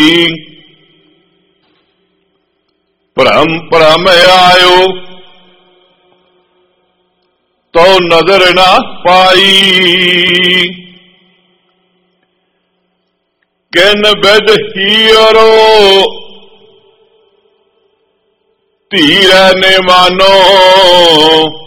ਭ੍ਰਮ ਭ੍ਰਮ ਆਇਓ ਤੋ ਨਜ਼ਰ ਨਾ ਪਾਈ। ਕਿਨ ਬਿਦ ਹੀਰੋ ਧੀਰੈ ਨੇ ਮਾਨੋ